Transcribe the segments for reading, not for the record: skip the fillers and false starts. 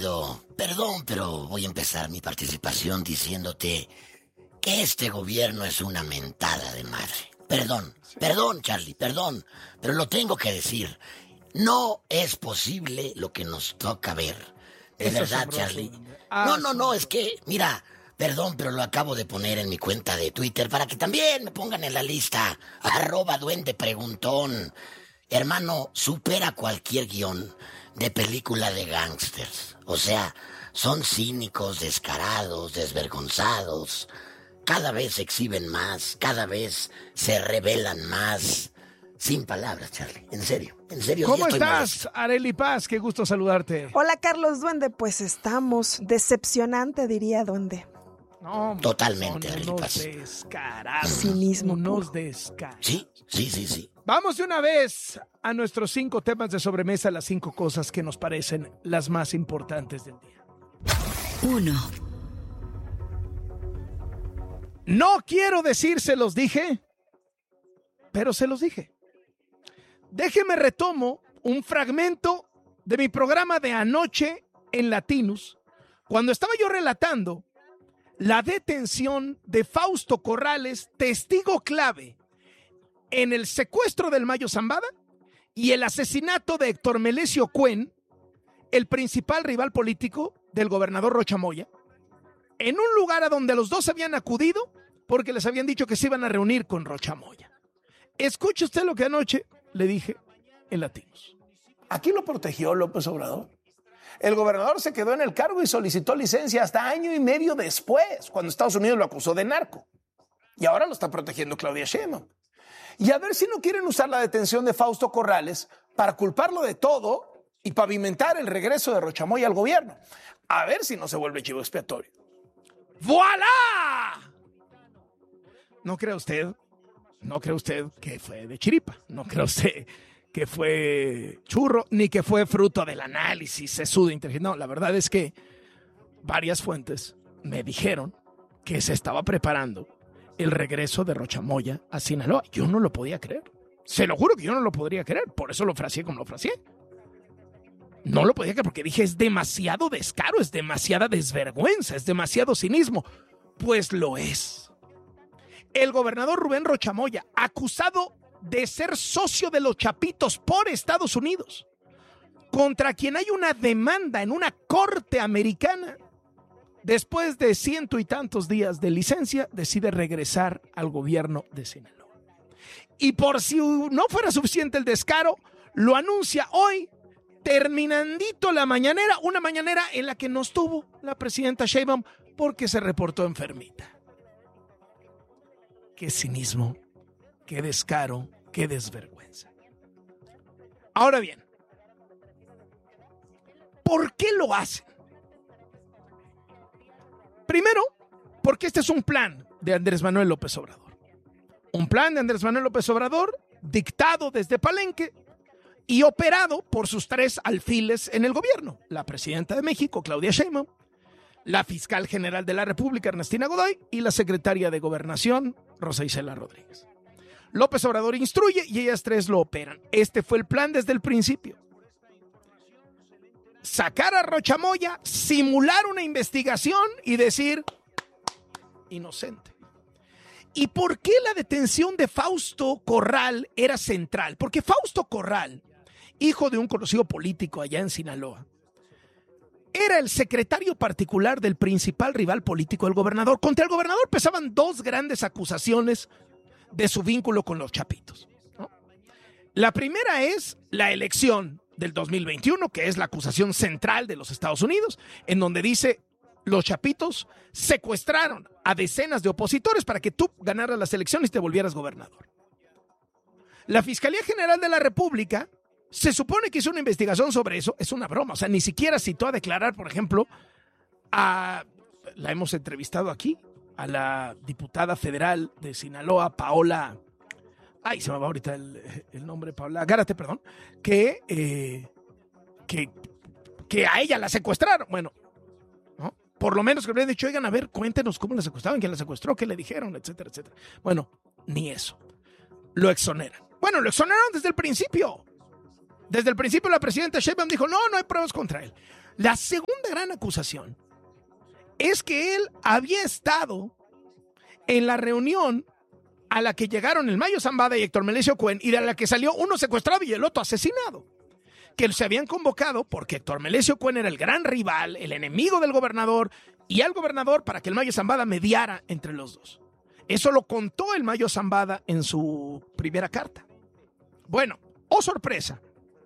querido, perdón, pero voy a empezar mi participación diciéndote que este gobierno es una mentada de madre. Perdón, Charlie, perdón, pero lo tengo que decir. No es posible lo que nos toca ver. De verdad, Charlie. No, es que, mira, perdón, pero lo acabo de poner en mi cuenta de Twitter para que también me pongan en la lista. @duendepreguntón. Hermano, supera cualquier guión de película de gángsters. O sea, son cínicos, descarados, desvergonzados. Cada vez se exhiben más, cada vez se revelan más. Sin palabras, Charlie. En serio. ¿Cómo estás, Arely Paz? Qué gusto saludarte. Hola, Carlos Duende. Pues estamos. Decepcionante, diría Duende. No, totalmente, Arely unos Paz. descarados. Cinismo Unos puro. descarados. Sí. Vamos de una vez a nuestros 5 temas de sobremesa, las 5 cosas que nos parecen las más importantes del día. 1. No quiero decir se los dije, pero se los dije. Déjeme retomo un fragmento de mi programa de anoche en Latinus, cuando estaba yo relatando la detención de Fausto Corrales, testigo clave en el secuestro del Mayo Zambada y el asesinato de Héctor Melesio Cuen, el principal rival político del gobernador Rocha Moya, en un lugar a donde los dos habían acudido porque les habían dicho que se iban a reunir con Rocha Moya. Escuche usted lo que anoche le dije en Latinos. Aquí lo protegió López Obrador. El gobernador se quedó en el cargo y solicitó licencia hasta año y medio después, cuando Estados Unidos lo acusó de narco. Y ahora lo está protegiendo Claudia Sheinbaum. Y a ver si no quieren usar la detención de Fausto Corrales para culparlo de todo y pavimentar el regreso de Rocha Moya al gobierno. A ver si no se vuelve chivo expiatorio. ¡Voilá! ¿No cree usted que fue de chiripa? ¿No cree usted que fue churro? Ni que fue fruto del análisis sesudo inteligente. No, la verdad es que varias fuentes me dijeron que se estaba preparando el regreso de Rocha Moya a Sinaloa. Yo no lo podía creer. Se lo juro que yo no lo podría creer. Por eso lo fraseé como lo fraseé. No lo podía creer porque dije, es demasiado descaro, es demasiada desvergüenza, es demasiado cinismo. Pues lo es. El gobernador Rubén Rocha Moya, acusado de ser socio de los Chapitos por Estados Unidos, contra quien hay una demanda en una corte americana, después de 100 y tantos días de licencia, decide regresar al gobierno de Sinaloa. Y por si no fuera suficiente el descaro, lo anuncia hoy, terminandito la mañanera, una mañanera en la que no estuvo la presidenta Sheinbaum porque se reportó enfermita. Qué cinismo, qué descaro, qué desvergüenza. Ahora bien, ¿por qué lo hacen? Primero, porque este es un plan de Andrés Manuel López Obrador. Un plan de Andrés Manuel López Obrador dictado desde Palenque y operado por sus 3 alfiles en el gobierno. La presidenta de México, Claudia Sheinbaum, la fiscal general de la República, Ernestina Godoy, y la secretaria de Gobernación, Rosa Isela Rodríguez. López Obrador instruye y ellas 3 lo operan. Este fue el plan desde el principio. Sacar a Rocha Moya, simular una investigación y decir inocente. ¿Y por qué la detención de Fausto Corral era central? Porque Fausto Corral, hijo de un conocido político allá en Sinaloa, era el secretario particular del principal rival político del gobernador. Contra el gobernador pesaban 2 grandes acusaciones de su vínculo con los Chapitos, ¿no? La primera es la elección del 2021, que es la acusación central de los Estados Unidos, en donde dice los Chapitos secuestraron a decenas de opositores para que tú ganaras las elecciones y te volvieras gobernador. La Fiscalía General de la República se supone que hizo una investigación sobre eso. Es una broma, o sea, ni siquiera citó a declarar, por ejemplo, la hemos entrevistado aquí, a la diputada federal de Sinaloa, Paola, se me va ahorita el nombre, Paola Gárate, perdón, que a ella la secuestraron. Bueno, ¿no? Por lo menos que le habían dicho, oigan, a ver, cuéntenos cómo la secuestraron, quién la secuestró, qué le dijeron, etcétera, etcétera. Bueno, ni eso. Lo exoneran. Bueno, lo exoneraron desde el principio. Desde el principio la presidenta Sheinbaum dijo, no hay pruebas contra él. La segunda gran acusación es que él había estado en la reunión a la que llegaron el Mayo Zambada y Héctor Melesio Cuen, y de la que salió uno secuestrado y el otro asesinado, que se habían convocado porque Héctor Melesio Cuen era el gran rival, el enemigo del gobernador, y al gobernador para que el Mayo Zambada mediara entre los dos. Eso lo contó el Mayo Zambada en su primera carta. Bueno, oh sorpresa,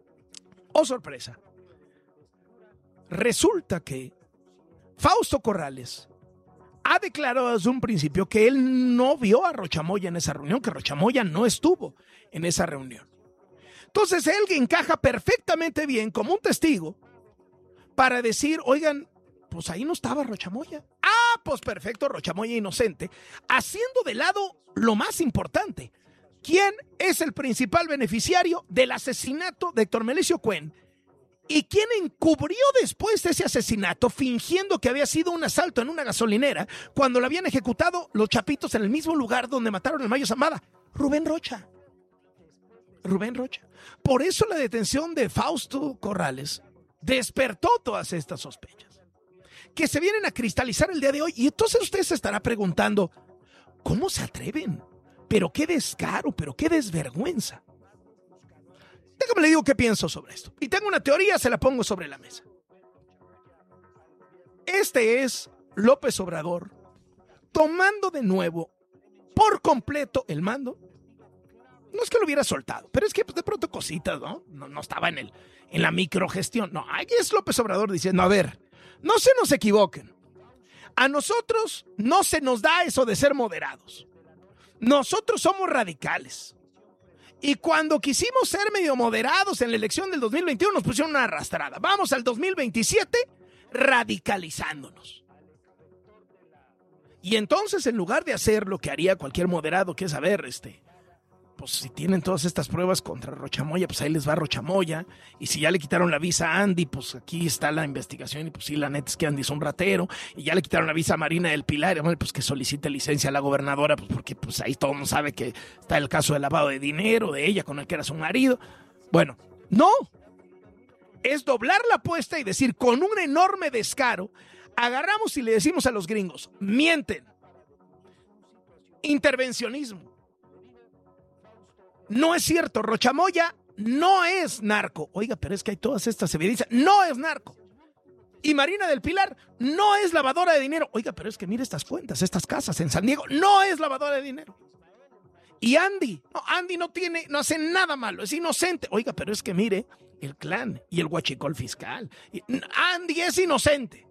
resulta que Fausto Corrales ha declarado desde un principio que él no vio a Rocha Moya en esa reunión, que Rocha Moya no estuvo en esa reunión. Entonces él encaja perfectamente bien como un testigo para decir, oigan, pues ahí no estaba Rocha Moya. Ah, pues perfecto, Rocha Moya inocente, haciendo de lado lo más importante. ¿Quién es el principal beneficiario del asesinato de Héctor Melesio Cuen? ¿Y quién encubrió después de ese asesinato fingiendo que había sido un asalto en una gasolinera cuando lo habían ejecutado los chapitos en el mismo lugar donde mataron al Mayo Zambada? Rubén Rocha. Por eso la detención de Fausto Corrales despertó todas estas sospechas que se vienen a cristalizar el día de hoy. Y entonces usted se estará preguntando, ¿cómo se atreven? Pero qué descaro, pero qué desvergüenza. Déjame le digo qué pienso sobre esto. Y tengo una teoría, se la pongo sobre la mesa. Este es López Obrador tomando de nuevo por completo el mando. No es que lo hubiera soltado, pero es que pues, de pronto cositas, ¿no? No estaba en la microgestión. No, aquí es López Obrador diciendo, a ver, no se nos equivoquen. A nosotros no se nos da eso de ser moderados. Nosotros somos radicales. Y cuando quisimos ser medio moderados en la elección del 2021 nos pusieron una arrastrada. Vamos al 2027 radicalizándonos. Y entonces en lugar de hacer lo que haría cualquier moderado, que es, a ver, pues si tienen todas estas pruebas contra Rocha Moya, pues ahí les va Rocha Moya. Y si ya le quitaron la visa a Andy, pues aquí está la investigación. Y pues sí, la neta es que Andy es un ratero. Y ya le quitaron la visa a Marina del Pilar. Y bueno, pues que solicite licencia a la gobernadora, pues porque pues ahí todo el mundo sabe que está el caso de lavado de dinero de ella con el que era su marido. Bueno, no. Es doblar la apuesta y decir con un enorme descaro, agarramos y le decimos a los gringos, mienten. Intervencionismo. No es cierto, Rocha Moya no es narco. Oiga, pero es que hay todas estas evidencias. No es narco. Y Marina del Pilar no es lavadora de dinero. Oiga, pero es que mire estas cuentas, estas casas en San Diego. No es lavadora de dinero. Y Andy no hace nada malo, es inocente. Oiga, pero es que mire el clan y el huachicol fiscal. Andy es inocente.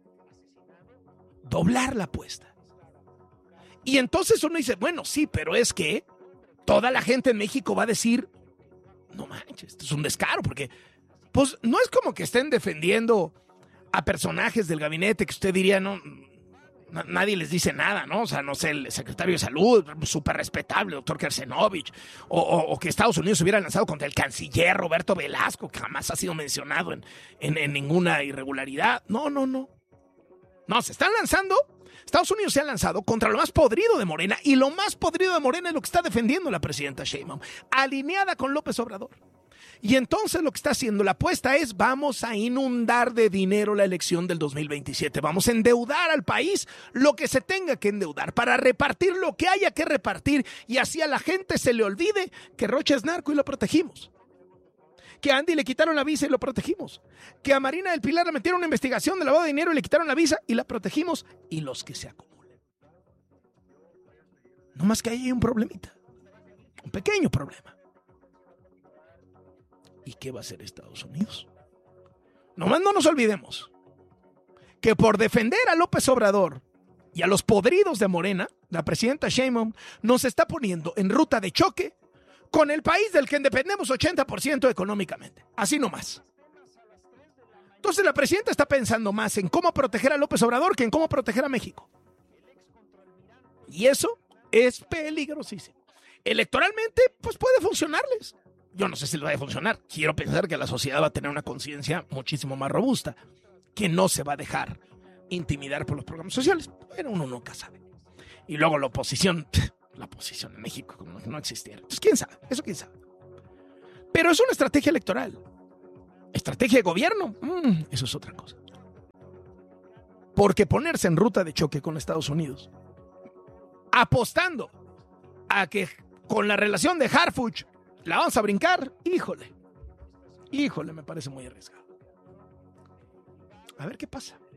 Doblar la apuesta. Y entonces uno dice, bueno, sí, pero es que toda la gente en México va a decir, no manches, esto es un descaro, porque pues no es como que estén defendiendo a personajes del gabinete que usted diría, nadie les dice nada, ¿no? O sea, no sé, el secretario de Salud, súper respetable, doctor Kersenovich, o que Estados Unidos hubiera lanzado contra el canciller Roberto Velasco, que jamás ha sido mencionado en ninguna irregularidad. No. No, se están lanzando. Estados Unidos se ha lanzado contra lo más podrido de Morena, y lo más podrido de Morena es lo que está defendiendo la presidenta Sheinbaum, alineada con López Obrador. Y entonces lo que está haciendo la apuesta es, vamos a inundar de dinero la elección del 2027, vamos a endeudar al país lo que se tenga que endeudar para repartir lo que haya que repartir, y así a la gente se le olvide que Rocha es narco y lo protegimos. Que a Andy le quitaron la visa y lo protegimos. Que a Marina del Pilar le metieron una investigación de lavado de dinero y le quitaron la visa y la protegimos. Y los que se acumulen. No más que ahí hay un problemita. Un pequeño problema. ¿Y qué va a hacer Estados Unidos? Nomás no nos olvidemos que por defender a López Obrador y a los podridos de Morena, la presidenta Sheinbaum nos está poniendo en ruta de choque con el país del que dependemos 80% económicamente. Así nomás. Entonces la presidenta está pensando más en cómo proteger a López Obrador que en cómo proteger a México. Y eso es peligrosísimo. Electoralmente, pues puede funcionarles. Yo no sé si les va a funcionar. Quiero pensar que la sociedad va a tener una conciencia muchísimo más robusta, que no se va a dejar intimidar por los programas sociales. Pero uno nunca sabe. Y luego la oposición en México como no existiera. Entonces, quién sabe, eso quién sabe. Pero es una estrategia electoral. Estrategia de gobierno, eso es otra cosa. Porque ponerse en ruta de choque con Estados Unidos, apostando a que con la relación de Harfuch la vamos a brincar, híjole, me parece muy arriesgado. A ver qué pasa.